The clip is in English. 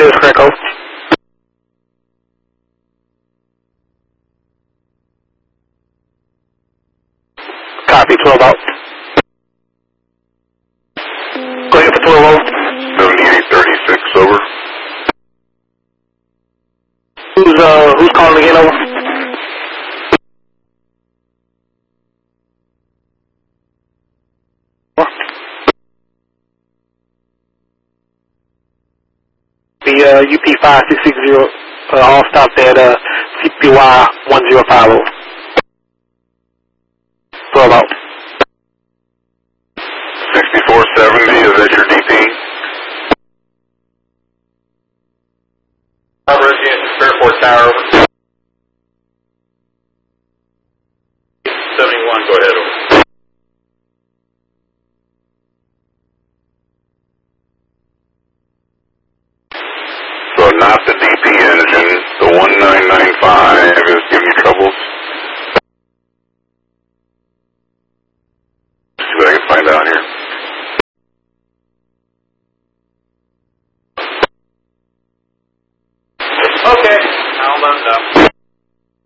is correct, over. Copy, 12 out. Go ahead for 12 over. 7836, over. Who's calling again, over? The UP5660 all stopped at CPY 1050. 12 out. 6470, is that your DP? Fairport Tower. 71, go ahead, over. So not the DP engine, the 1995 is giving you troubles. See what I can find out here. Okay, I'll let it know.